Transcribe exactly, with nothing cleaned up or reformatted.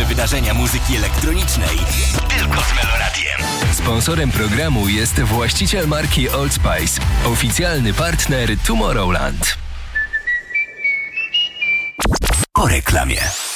największe wydarzenia muzyki elektronicznej tylko z Meloradiem. Sponsorem programu jest właściciel marki Old Spice, oficjalny partner Tomorrowland. Po reklamie.